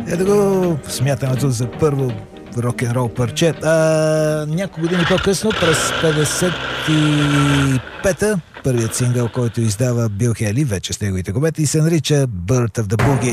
Ето го, смятаме за първо рок-н-рол парче. Няколко години по-късно, през 55-та, първият сингъл, който издава Бил Хейли, вече с неговите комети, се нарича Birth of the Boogie.